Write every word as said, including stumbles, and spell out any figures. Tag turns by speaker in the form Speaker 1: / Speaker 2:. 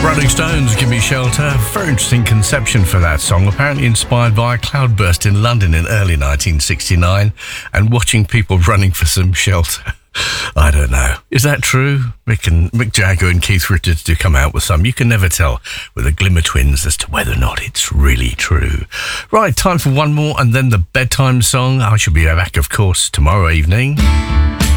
Speaker 1: Rolling Stones, Give Me Shelter. Very interesting conception for that song. Apparently inspired by a cloudburst in London in early nineteen sixty-nine and watching people running for some shelter. I don't know. Is that true? Mick and Mick Jagger and Keith Richards do come out with some. You can never tell with the Glimmer Twins as to whether or not it's really true. Right, time for one more and then the bedtime song. I shall be back, of course, tomorrow evening.